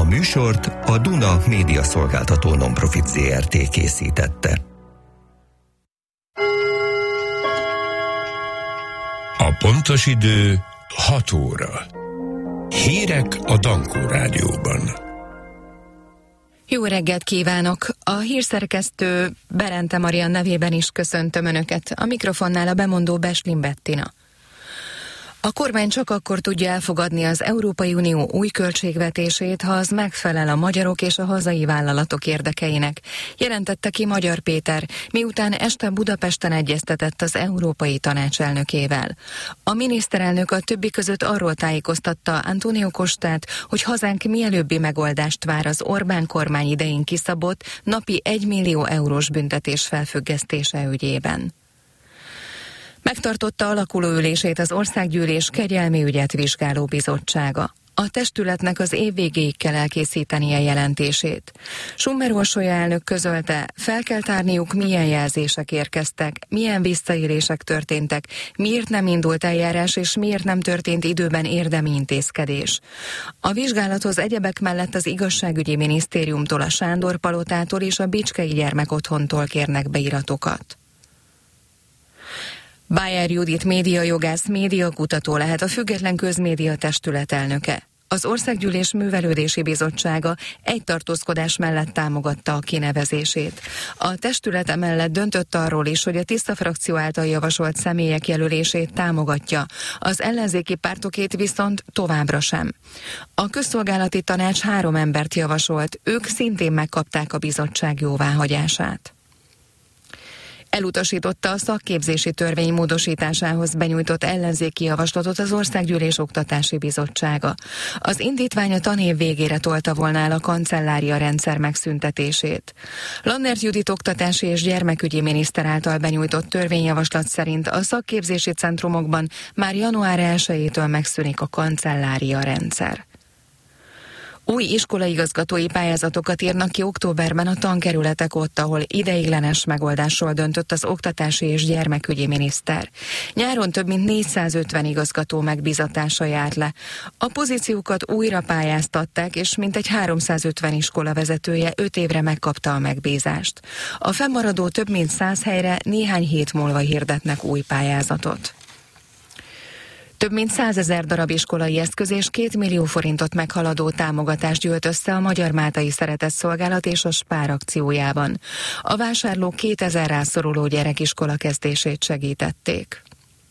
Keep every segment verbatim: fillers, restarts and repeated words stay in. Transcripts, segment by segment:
műsort a Duna Média Szolgáltató Nonprofit zé er té készítette. A pontos idő hat óra. Hírek a Dankó Rádióban. Jó reggelt kívánok! A hírszerkesztő Berente Maria nevében is köszöntöm Önöket. A mikrofonnál a bemondó Beslin Bettina. A kormány csak akkor tudja elfogadni az Európai Unió új költségvetését, ha az megfelel a magyarok és a hazai vállalatok érdekeinek, jelentette ki Magyar Péter, miután este Budapesten egyeztetett az Európai Tanács elnökével. A miniszterelnök a többi között arról tájékoztatta Antonio Costát, hogy hazánk mielőbbi megoldást vár az Orbán kormány idején kiszabott napi egy millió eurós büntetés felfüggesztése ügyében. Megtartotta alakuló ülését az Országgyűlés kegyelmi ügyet vizsgáló bizottsága. A testületnek az év végéig kell elkészítenie jelentését. Summer Orsolya elnök közölte, fel kell tárniuk, milyen jelzések érkeztek, milyen visszaélések történtek, miért nem indult eljárás és miért nem történt időben érdemi intézkedés. A vizsgálathoz egyebek mellett az igazságügyi minisztériumtól, a Sándor palotától és a Bicskei Gyermekotthontól kérnek beiratokat. Bájer Judit médiajogász, médiakutató lehet a Független Közmédia Testület elnöke. Az Országgyűlés Művelődési Bizottsága egy tartózkodás mellett támogatta a kinevezését. A testület emellett döntött arról is, hogy a Tiszta frakció által javasolt személyek jelölését támogatja, az ellenzéki pártokét viszont továbbra sem. A Közszolgálati Tanács három embert javasolt, ők szintén megkapták a bizottság jóváhagyását. Elutasította a szakképzési törvény módosításához benyújtott ellenzéki javaslatot az Országgyűlés Oktatási Bizottsága. Az indítvány a tanév végére tolta volna el a kancellária rendszer megszüntetését. Lannert Judit oktatási és gyermekügyi miniszter által benyújtott törvényjavaslat szerint a szakképzési centrumokban már január elsejétől megszűnik a kancellária rendszer. Új iskolaigazgatói pályázatokat írnak ki októberben a tankerületek ott, ahol ideiglenes megoldásról döntött az oktatási és gyermekügyi miniszter. Nyáron több mint négyszázötven igazgató megbízatása járt le. A pozíciókat újra pályáztatták, és mintegy háromszázötven iskola vezetője öt évre megkapta a megbízást. A fennmaradó több mint száz helyre néhány hét múlva hirdetnek új pályázatot. Több mint százezer darab iskolai eszköz és két millió forintot meghaladó támogatást gyűjt össze a Magyar Máltai Szeretetszolgálat és a Spár akciójában. A vásárlók kétezer rászoruló gyerekiskola kezdését segítették.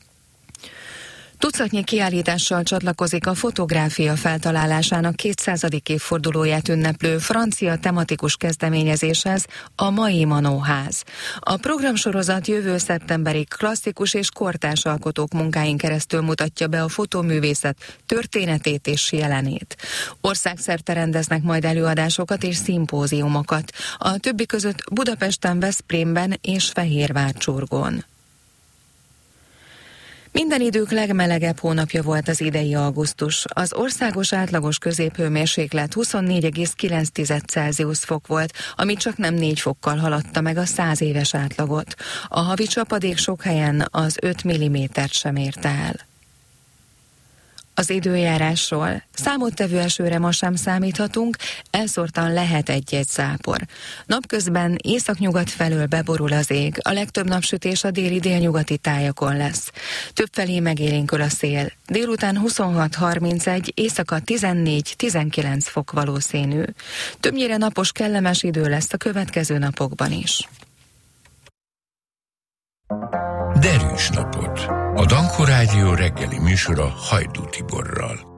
Tucatnyi kiállítással csatlakozik a fotográfia feltalálásának kétszázadik évfordulóját ünneplő francia tematikus kezdeményezéshez, a Mai Manóház. A programsorozat jövő szeptemberig klasszikus és kortárs alkotók munkáin keresztül mutatja be a fotóművészet történetét és jelenét. Országszerte rendeznek majd előadásokat és szimpóziumokat, a többi között Budapesten, Veszprémben és Fehérvárcsurgón. Minden idők legmelegebb hónapja volt az idei augusztus. Az országos átlagos középhőmérséklet huszonnégy egész kilenc Celsius fok volt, ami csak nem négy fokkal haladta meg a száz éves átlagot. A havi csapadék sok helyen az öt millimétert sem érte el. Az időjárásról. Számottevő esőre ma sem számíthatunk, elszórtan lehet egy-egy zápor. Napközben északnyugat felől beborul az ég, a legtöbb napsütés a déli délnyugati tájakon lesz. Többfelé megélénkül a szél. Délután huszonhat harmincegy, éjszaka tizennégy tizenkilenc fok valószínű. Többnyire napos, kellemes idő lesz a következő napokban is. Derűs napot! A Dankó Rádió reggeli műsora Hajdú Tiborral.